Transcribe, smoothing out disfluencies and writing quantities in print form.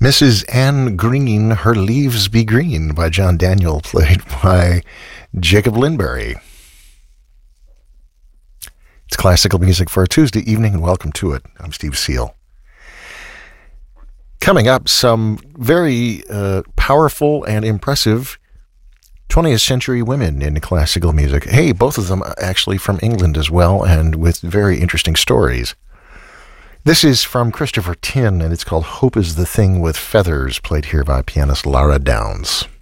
Mrs. Anne Green, Her Leaves Be Green by John Daniel, played by Jacob Lindberry. It's classical music for a Tuesday evening, and welcome to it. I'm Steve Seal. Coming up, some very powerful and impressive 20th century women in classical music. Hey, both of them actually from England as well, and with very interesting stories. This is from Christopher Tin, and it's called Hope is the Thing with Feathers, played here by pianist Lara Downs.